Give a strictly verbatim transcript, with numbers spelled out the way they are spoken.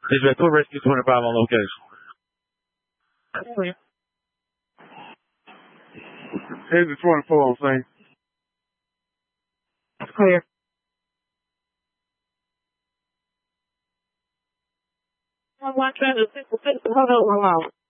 Dispatch two Rescue twenty-five on location. Clear. Exit twenty-four on scene. Clear. One one transit six six. Hold on, hold on.